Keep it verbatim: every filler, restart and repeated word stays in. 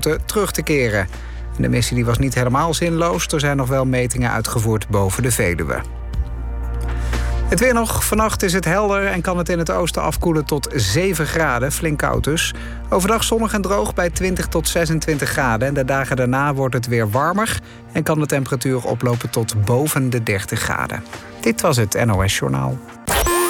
terug te keren. De missie die was niet helemaal zinloos. Er zijn nog wel metingen uitgevoerd boven de Veluwe. Het weer nog. Vannacht is het helder en kan het in het oosten afkoelen tot zeven graden. Flink koud dus. Overdag zonnig en droog bij twintig tot zesentwintig graden. En de dagen daarna wordt het weer warmer en kan de temperatuur oplopen tot boven de dertig graden. Dit was het N O S Journaal.